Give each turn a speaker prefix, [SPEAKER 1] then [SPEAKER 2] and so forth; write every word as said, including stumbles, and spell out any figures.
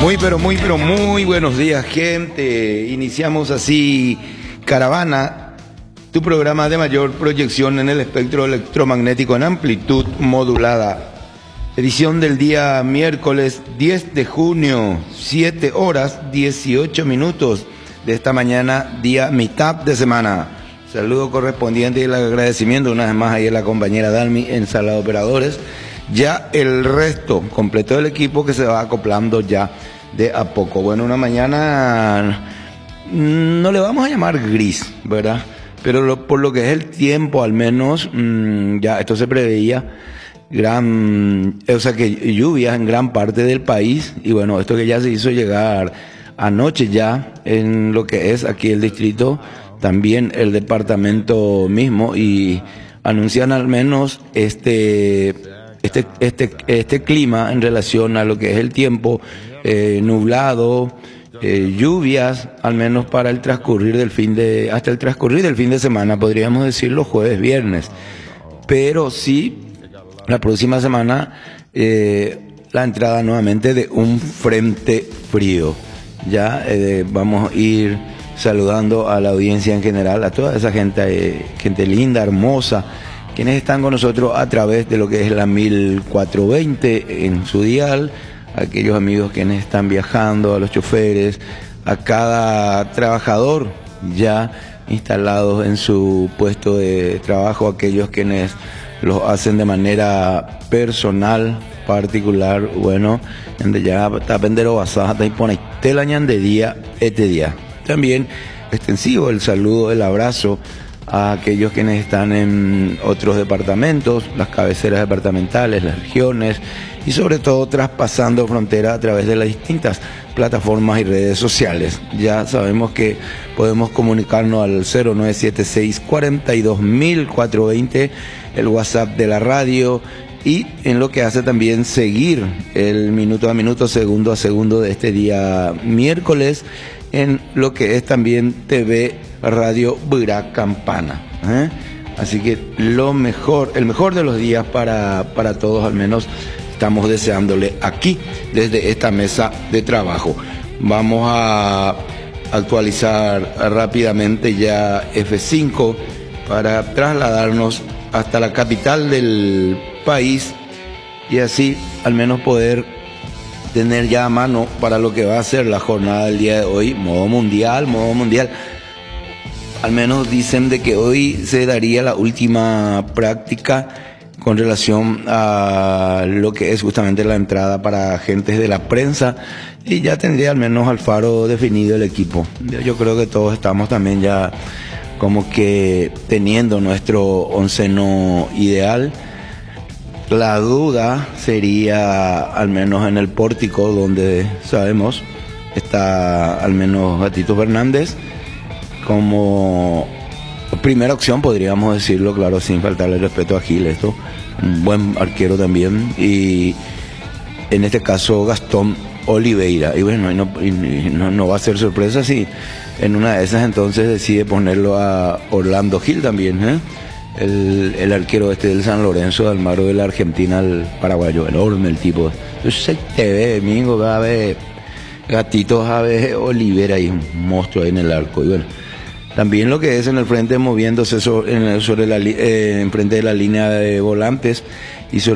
[SPEAKER 1] Muy, pero muy, pero muy buenos días, gente. Iniciamos así Caravana, tu programa de mayor proyección en el espectro electromagnético en amplitud modulada. Edición del día miércoles diez de junio, siete horas dieciocho minutos de esta mañana, día mitad de semana. Saludo correspondiente y el agradecimiento una vez más ahí a la compañera Dalmi en sala de operadores. Ya el resto completo del equipo que se va acoplando ya de a poco. Bueno, una mañana no le vamos a llamar gris, ¿verdad? Pero lo, por lo que es el tiempo, al menos, mmm, ya esto se preveía, gran, o sea que lluvias en gran parte del país, y bueno, esto que ya se hizo llegar anoche ya en lo que es aquí el distrito, también el departamento mismo, y anuncian al menos este este este este clima en relación a lo que es el tiempo, eh, nublado, eh, lluvias, al menos para el transcurrir del fin de hasta el transcurrir del fin de semana, podríamos decirlo jueves, viernes, pero sí la próxima semana eh, la entrada nuevamente de un frente frío. Ya eh, vamos a ir saludando a la audiencia en general, a toda esa gente, eh, gente linda, hermosa, quienes están con nosotros a través de lo que es la mil cuatrocientos veinte en su dial, a aquellos amigos quienes están viajando, a los choferes, a cada trabajador ya instalados en su puesto de trabajo, aquellos quienes lo hacen de manera personal, particular, bueno, donde ya está pendero basada y pone tela de día este día. También extensivo el saludo, el abrazo a aquellos quienes están en otros departamentos, las cabeceras departamentales, las regiones, y sobre todo traspasando fronteras a través de las distintas plataformas y redes sociales. Ya sabemos que podemos comunicarnos al cero nueve siete seis, cuarenta y dos mil cuatrocientos veinte, el WhatsApp de la radio, y en lo que hace también seguir el minuto a minuto, segundo a segundo de este día miércoles, en lo que es también T V Radio Buirá Campana, ¿eh? Así que lo mejor, el mejor de los días para, para todos, al menos estamos deseándole aquí desde esta mesa de trabajo. Vamos a actualizar rápidamente ya F cinco para trasladarnos hasta la capital del país y así al menos poder tener ya a mano para lo que va a ser la jornada del día de hoy, modo mundial, modo mundial. Al menos dicen de que hoy se daría la última práctica con relación a lo que es justamente la entrada para agentes de la prensa, y ya tendría al menos Alfaro definido el equipo. Yo creo que todos estamos también ya como que teniendo nuestro onceno ideal. La duda sería al menos en el pórtico, donde sabemos está al menos Gatito Fernández como primera opción, podríamos decirlo, claro, sin faltarle respeto a Gil, esto, un buen arquero también, y en este caso Gastón Oliveira, y bueno, y no, y no, no va a ser sorpresa si en una de esas entonces decide ponerlo a Orlando Gil también, ¿eh? El, el arquero este del San Lorenzo de Almagro de la Argentina, el paraguayo, enorme el tipo. Entonces te ve, domingo, cada vez Gatito, a ver Olivera y un monstruo ahí en el arco. Y bueno, también lo que es en el frente moviéndose sobre, en el, sobre la, eh, en frente de la línea de volantes y sobre